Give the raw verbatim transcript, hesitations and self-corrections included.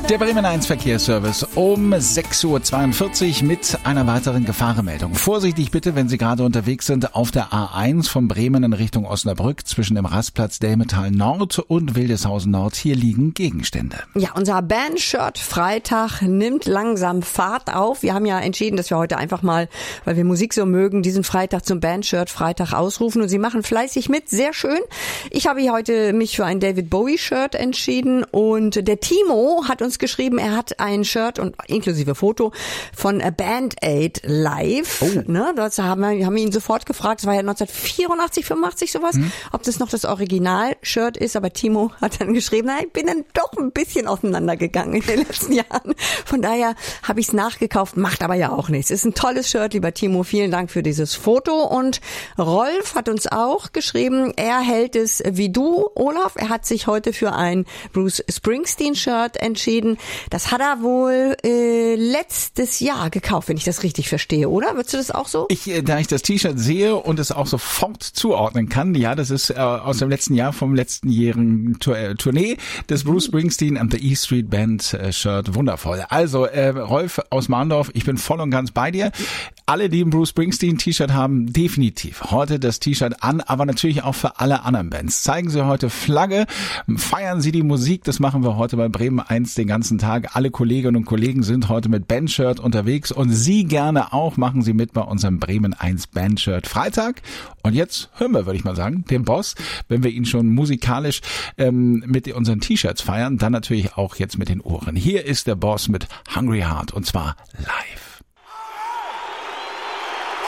Der Bremen eins Verkehrsservice um sechs Uhr zweiundvierzig mit einer weiteren Gefahrenmeldung. Vorsichtig bitte, wenn Sie gerade unterwegs sind auf der A eins von Bremen in Richtung Osnabrück zwischen dem Rastplatz Delmetal Nord und Wildeshausen Nord. Hier liegen Gegenstände. Ja, unser Bandshirt Freitag nimmt langsam Fahrt auf. Wir haben ja entschieden, dass wir heute einfach mal, weil wir Musik so mögen, diesen Freitag zum Bandshirt Freitag ausrufen und Sie machen fleißig mit. Sehr schön. Ich habe hier heute mich für ein David Bowie Shirt entschieden und der Timo hat uns geschrieben, er hat ein Shirt und inklusive Foto von Band Aid live. Oh. Ne, das haben wir, haben wir ihn sofort gefragt, es war ja neunzehnhundertvierundachtzig, fünfundachtzig sowas, hm. ob das noch das Original-Shirt ist, aber Timo hat dann geschrieben, na, ich bin dann doch ein bisschen auseinandergegangen in den letzten Jahren. Von daher habe ich es nachgekauft, macht aber ja auch nichts. Ist ein tolles Shirt, lieber Timo, vielen Dank für dieses Foto. Und Rolf hat uns auch geschrieben, er hält es wie du, Olaf, er hat sich heute für ein Bruce Springsteen-Shirt entschieden. Das hat er wohl äh, letztes Jahr gekauft, wenn ich das richtig verstehe, oder? Würdest du das auch so? Ich, da ich das T-Shirt sehe und es auch sofort zuordnen kann, ja, das ist äh, aus dem letzten Jahr, vom letztenjährigen Tour, äh, Tournee des Bruce Springsteen and the E Street Band äh, Shirt. Wundervoll. Also, äh, Rolf aus Mahndorf, ich bin voll und ganz bei dir. Alle, die ein Bruce Springsteen T-Shirt haben, definitiv heute das T-Shirt an, aber natürlich auch für alle anderen Bands. Zeigen Sie heute Flagge, feiern Sie die Musik, das machen wir heute bei Bremen eins den ganzen Tag. Alle Kolleginnen und Kollegen sind heute mit Bandshirt unterwegs und Sie gerne auch, machen Sie mit bei unserem Bremen eins Bandshirt Freitag. Und jetzt hören wir, würde ich mal sagen, den Boss, wenn wir ihn schon musikalisch ähm, mit unseren T-Shirts feiern, dann natürlich auch jetzt mit den Ohren. Hier ist der Boss mit Hungry Heart und zwar live.